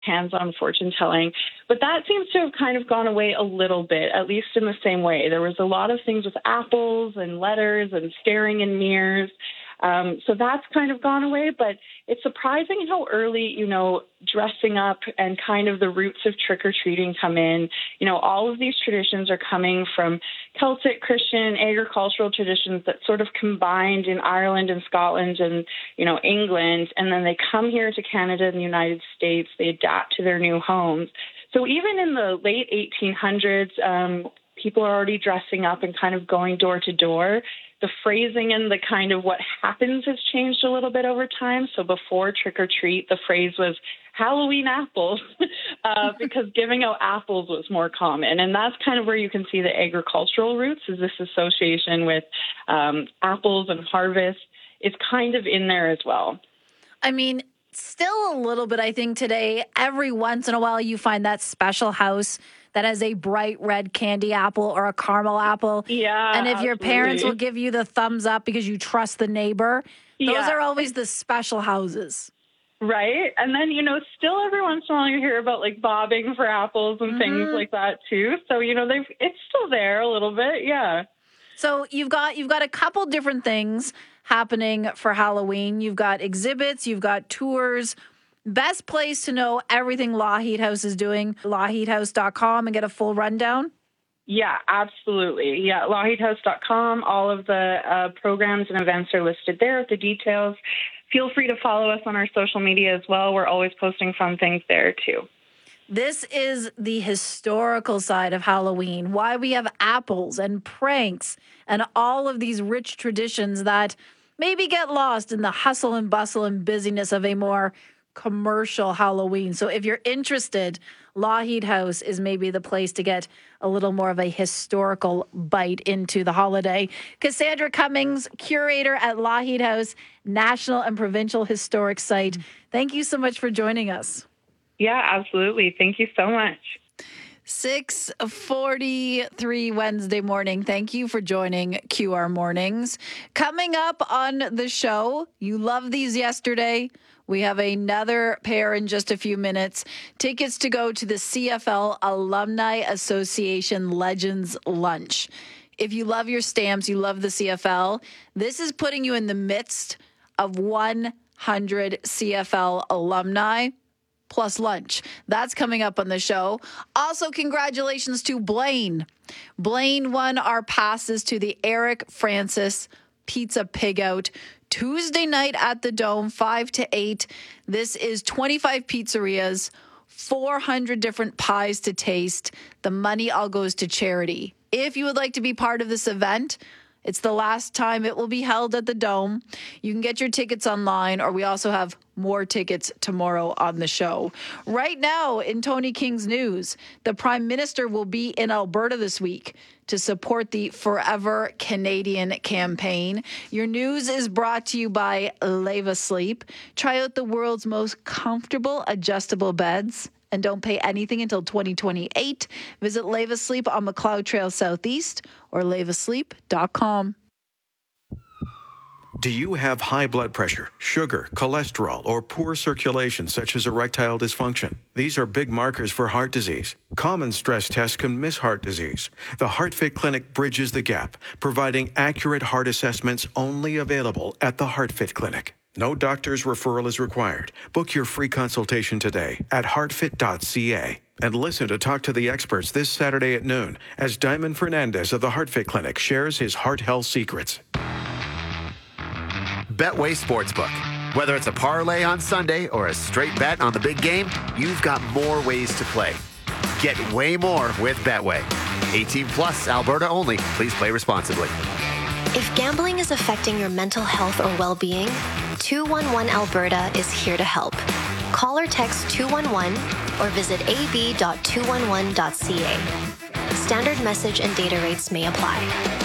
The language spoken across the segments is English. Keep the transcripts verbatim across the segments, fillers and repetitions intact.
hands-on fortune telling. But that seems to have kind of gone away a little bit, at least in the same way. There was a lot of things with apples and letters and staring in mirrors. Um, so that's kind of gone away, but it's surprising how early, you know, dressing up and kind of the roots of trick-or-treating come in. You know, all of these traditions are coming from Celtic, Christian, agricultural traditions that sort of combined in Ireland and Scotland and, you know, England, and then they come here to Canada and the United States. They adapt to their new homes. So even in the late eighteen hundreds, um, people are already dressing up and kind of going door to door. The phrasing and the kind of what happens has changed a little bit over time. So before trick or treat, the phrase was Halloween apples uh, because giving out apples was more common. And that's kind of where you can see the agricultural roots, is this association with um, apples and harvest is kind of in there as well. I mean, still a little bit, I think today, every once in a while you find that special house that has a bright red candy apple or a caramel apple. Yeah, and if absolutely. your parents will give you the thumbs up because you trust the neighbor, those yeah. are always the special houses. Right. And then, you know, still every once in a while you hear about like bobbing for apples and mm-hmm. things like that too. So, you know, they've it's still there a little bit. Yeah. So you've got you've got a couple different things happening for Halloween. You've got exhibits, you've got tours. Best place to know everything Lougheed House is doing, lougheed house dot com, and get a full rundown? Yeah, absolutely. Yeah, lougheed house dot com. All of the uh, programs and events are listed there with the details. Feel free to follow us on our social media as well. We're always posting fun things there too. This is the historical side of Halloween, why we have apples and pranks and all of these rich traditions that maybe get lost in the hustle and bustle and busyness of a more commercial Halloween. So if you're interested, Lougheed House is maybe the place to get a little more of a historical bite into the holiday. Cassandra Cummings, curator at Lougheed House, National and Provincial Historic Site. Thank you so much for joining us. Yeah, absolutely. Thank you so much. six forty-three Wednesday morning. Thank you for joining Q R Mornings. Coming up on the show, you loved these yesterday. We have another pair in just a few minutes. Tickets to go to the C F L Alumni Association Legends Lunch. If you love your stamps, you love the C F L, this is putting you in the midst of one hundred C F L alumni plus lunch. That's coming up on the show. Also, congratulations to Blaine. Blaine won our passes to the Eric Francis Pizza Pig Out Tuesday night at the Dome, five to eight. This is twenty-five pizzerias, four hundred different pies to taste. The money all goes to charity. If you would like to be part of this event, it's the last time it will be held at the Dome. You can get your tickets online, or we also have more tickets tomorrow on the show. Right now, in Tony King's news, the Prime Minister will be in Alberta this week to support the Forever Canadian campaign. Your news is brought to you by Leva Sleep. Try out the world's most comfortable adjustable beds and don't pay anything until twenty twenty-eight. Visit Leva Sleep on McLeod Trail Southeast or leva sleep dot com. Do you have high blood pressure, sugar, cholesterol, or poor circulation such as erectile dysfunction? These are big markers for heart disease. Common stress tests can miss heart disease. The HeartFit Clinic bridges the gap, providing accurate heart assessments only available at the HeartFit Clinic. No doctor's referral is required. Book your free consultation today at heart fit dot c a. And listen to Talk to the Experts this Saturday at noon as Diamond Fernandez of the HeartFit Clinic shares his heart health secrets. Betway Sportsbook. Whether it's a parlay on Sunday or a straight bet on the big game, you've got more ways to play. Get way more with Betway. eighteen plus, Alberta only. Please play responsibly. If gambling is affecting your mental health or well-being, two one one Alberta is here to help. Call or text two one one or visit a b dot two one one dot c a. Standard message and data rates may apply.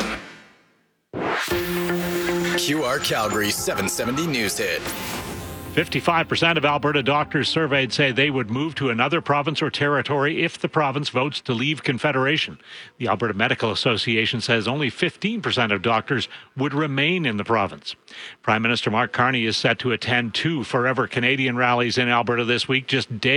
Q R Calgary seven seventy News Hit. fifty-five percent of Alberta doctors surveyed say they would move to another province or territory if the province votes to leave Confederation. The Alberta Medical Association says only fifteen percent of doctors would remain in the province. Prime Minister Mark Carney is set to attend two Forever Canadian rallies in Alberta this week, just days